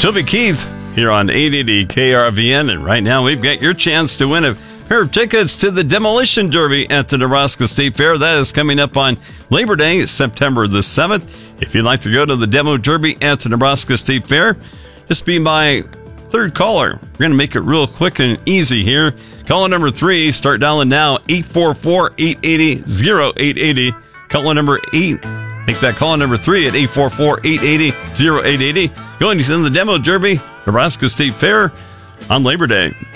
Toby Keith here on 880 KRVN, and right now we've got your chance to win a pair of tickets to the Demolition Derby at the Nebraska State Fair. That is coming up on Labor Day, September the 7th. If you'd like to go to the Demo Derby at the Nebraska State Fair, just be my third caller. We're going to make it real quick and easy here. Caller number 3, start dialing now, 844-880-0880. Caller number 8, make that caller number 3 at 844-880-0880. Going to the Demo Derby, Nebraska State Fair on Labor Day.